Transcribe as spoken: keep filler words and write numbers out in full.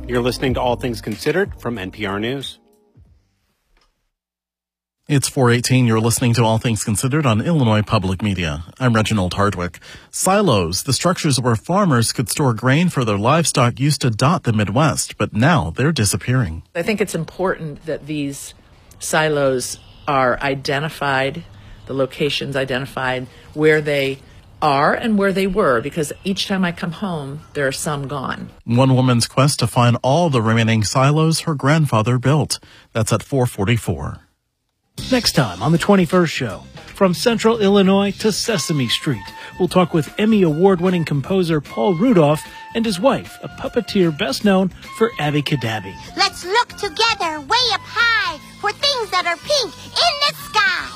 You're listening to All Things Considered from N P R News. It's four eighteen. You're listening to All Things Considered on Illinois Public Media. I'm Reginald Hardwick. Silos, the structures where farmers could store grain for their livestock, used to dot the Midwest, but now they're disappearing. I think it's important that these silos are identified, the locations identified, where they are and where they were, because each time I come home, there are some gone. One woman's quest to find all the remaining silos her grandfather built. That's at four forty-four. Next time on the twenty-first show, from Central Illinois to Sesame Street, we'll talk with Emmy Award-winning composer Paul Rudolph and his wife, a puppeteer best known for Abby Cadabby. Let's look together way up high for things that are pink in the sky.